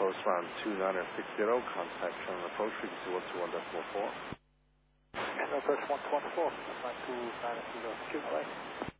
Coast round 2960, contact Sherman approach frequency 121.4. And approach 124, 92960, away.